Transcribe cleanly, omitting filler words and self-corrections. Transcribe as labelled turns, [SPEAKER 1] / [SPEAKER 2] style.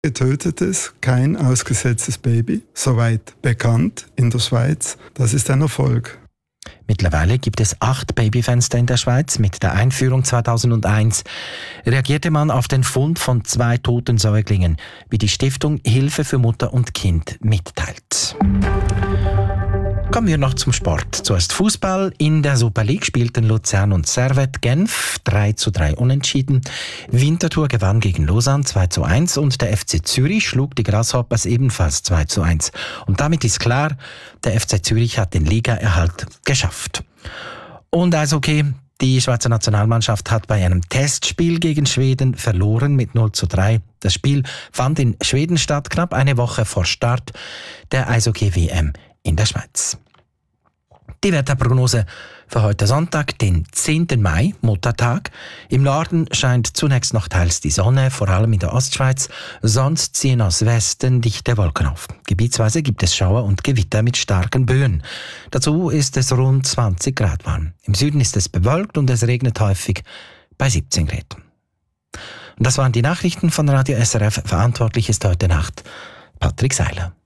[SPEAKER 1] Getötetes, kein ausgesetztes Baby, soweit bekannt in der Schweiz. Das ist ein Erfolg.
[SPEAKER 2] Mittlerweile gibt es 8 Babyfenster in der Schweiz. Mit der Einführung 2001 reagierte man auf den Fund von 2 toten Säuglingen, wie die Stiftung Hilfe für Mutter und Kind mitteilt. Kommen wir noch zum Sport. Zuerst Fußball. In der Super League spielten Luzern und Servette Genf 3:3 unentschieden. Winterthur gewann gegen Lausanne 2:1 und der FC Zürich schlug die Grasshoppers ebenfalls 2:1. Und damit ist klar, der FC Zürich hat den Ligaerhalt geschafft. Und Eishockey. Die Schweizer Nationalmannschaft hat bei einem Testspiel gegen Schweden verloren mit 0:3. Das Spiel fand in Schweden statt, knapp eine Woche vor Start der Eishockey-WM in der Schweiz. Die Wetterprognose für heute Sonntag, den 10. Mai, Muttertag. Im Norden scheint zunächst noch teils die Sonne, vor allem in der Ostschweiz. Sonst ziehen aus Westen dichte Wolken auf. Gebietsweise gibt es Schauer und Gewitter mit starken Böen. Dazu ist es rund 20 Grad warm. Im Süden ist es bewölkt und es regnet häufig bei 17 Grad. Und das waren die Nachrichten von Radio SRF. Verantwortlich ist heute Nacht Patrick Seiler.